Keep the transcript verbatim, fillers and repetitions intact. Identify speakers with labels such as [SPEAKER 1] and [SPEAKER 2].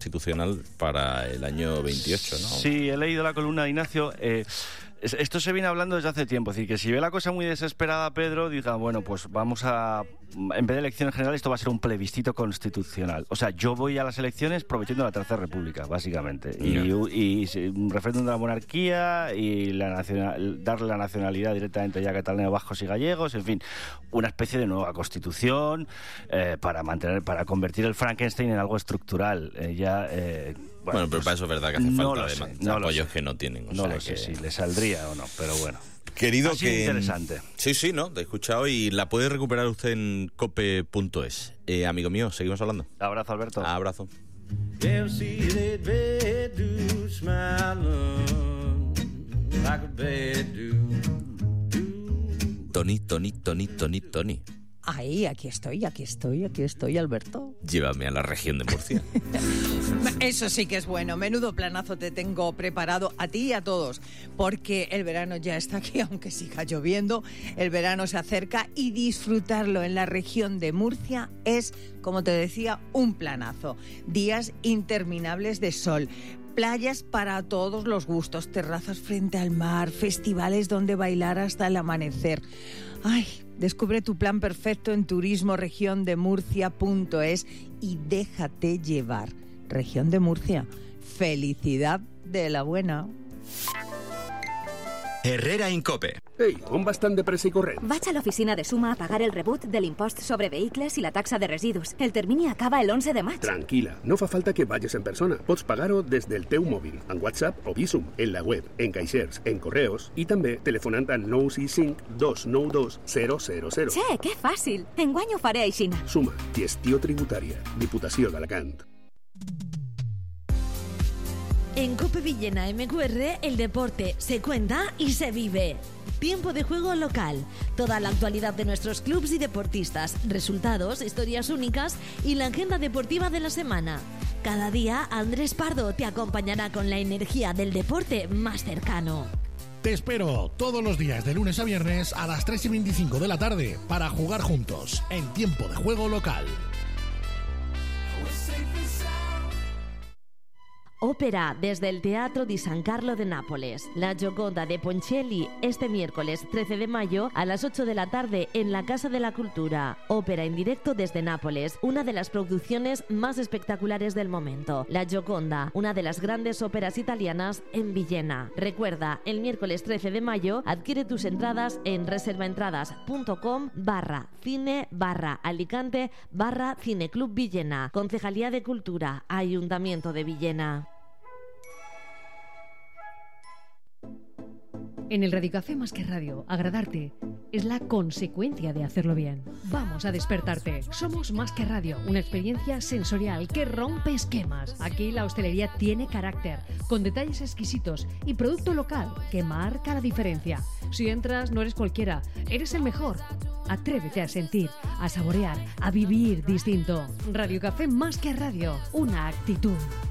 [SPEAKER 1] constitucional para el año veintiocho, ¿no?
[SPEAKER 2] Sí, he leído la columna de Ignacio. Eh, esto se viene hablando desde hace tiempo. Es decir, que si ve la cosa muy desesperada, Pedro, diga, bueno, pues vamos a... En vez de elecciones generales, esto va a ser un plebiscito constitucional. O sea, yo voy a las elecciones prometiendo la Tercera República, básicamente. Y, y, y un referéndum de la monarquía y la nacional, darle la nacionalidad directamente ya a catalanes, vascos y gallegos. En fin, una especie de nueva constitución eh, para mantener, para convertir el Frankenstein en algo estructural. Eh, ya... Eh,
[SPEAKER 1] Bueno,
[SPEAKER 2] bueno,
[SPEAKER 1] pero
[SPEAKER 2] pues,
[SPEAKER 1] para eso es verdad que hace
[SPEAKER 2] no
[SPEAKER 1] falta
[SPEAKER 2] lo
[SPEAKER 1] de,
[SPEAKER 2] sé,
[SPEAKER 1] man-
[SPEAKER 2] no
[SPEAKER 1] apoyos
[SPEAKER 2] lo sé.
[SPEAKER 1] que no tienen. O
[SPEAKER 2] no
[SPEAKER 1] sea
[SPEAKER 2] lo sé
[SPEAKER 1] que...
[SPEAKER 2] si le saldría o no, pero bueno.
[SPEAKER 1] Querido,
[SPEAKER 2] ha sido
[SPEAKER 1] que
[SPEAKER 2] interesante.
[SPEAKER 1] Sí, sí, ¿no? Te he escuchado y la puede recuperar usted en cope punto es. Eh, amigo mío, seguimos hablando.
[SPEAKER 2] Abrazo, Alberto.
[SPEAKER 1] Abrazo. Tony, Tony, Tony, Tony, Tony.
[SPEAKER 3] Ay, aquí estoy, aquí estoy, aquí estoy, Alberto.
[SPEAKER 1] Llévame a la región de Murcia.
[SPEAKER 3] Eso sí que es bueno. Menudo planazo te tengo preparado a ti y a todos, porque el verano ya está aquí, aunque siga lloviendo. El verano se acerca y disfrutarlo en la región de Murcia es, como te decía, un planazo. Días interminables de sol. Playas para todos los gustos, terrazas frente al mar, festivales donde bailar hasta el amanecer. Ay, descubre tu plan perfecto en turismo región de murcia punto es y déjate llevar. Región de Murcia, felicidad de la buena.
[SPEAKER 4] Herrera Incope.
[SPEAKER 5] Ei, on vas tan de pressa i corrents?
[SPEAKER 6] Vaig a l'oficina de Suma a pagar el rebut de l'impost sobre vehicles i la taxa de residus. El termini acaba el once de maig.
[SPEAKER 5] Tranquila, no fa falta que vagis en persona. Pots pagar-ho des del teu mòbil, en WhatsApp o Bizum, en la web, en caixers, en correos i també telefonant al nou sis cinc dos nou dos zero zero zero.
[SPEAKER 6] Che, que fàcil! Enguany ho faré aixina.
[SPEAKER 5] Suma, gestió tributària, Diputació d'Alacant.
[SPEAKER 7] En Cope Villena M Q R, el deporte se cuenta y se vive. Tiempo de juego local, toda la actualidad de nuestros clubes y deportistas, resultados, historias únicas y la agenda deportiva de la semana. Cada día Andrés Pardo te acompañará con la energía del deporte más cercano.
[SPEAKER 8] Te espero todos los días de lunes a viernes a las tres y veinticinco de la tarde para jugar juntos en Tiempo de Juego Local.
[SPEAKER 7] Ópera desde el Teatro di San Carlo de Nápoles. La Gioconda de Ponchielli este miércoles trece de mayo a las ocho de la tarde en la Casa de la Cultura. Ópera en directo desde Nápoles, una de las producciones más espectaculares del momento. La Gioconda, una de las grandes óperas italianas en Villena. Recuerda, el miércoles trece de mayo adquiere tus entradas en reservaentradas.com barra cine barra Alicante barra Cineclub Villena. Concejalía de Cultura, Ayuntamiento de Villena.
[SPEAKER 9] En el Radiocafé Más que Radio, agradarte es la consecuencia de hacerlo bien. Vamos a despertarte. Somos Más que Radio, una experiencia sensorial que rompe esquemas. Aquí la hostelería tiene carácter, con detalles exquisitos y producto local que marca la diferencia. Si entras, no eres cualquiera, eres el mejor. Atrévete a sentir, a saborear, a vivir distinto. Radiocafé Más que Radio, una actitud.